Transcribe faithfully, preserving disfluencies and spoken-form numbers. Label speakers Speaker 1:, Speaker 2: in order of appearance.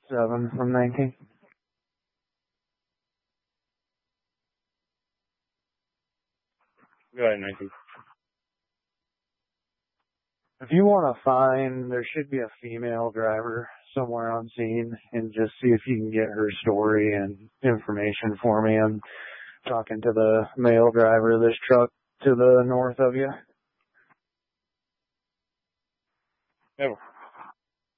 Speaker 1: seven from nineteen.
Speaker 2: Go ahead, nineteen.
Speaker 1: If you want to find, there should be a female driver somewhere on scene, and just see if you can get her story and information for me. I'm talking to the male driver of this truck to the north of you.
Speaker 2: Never.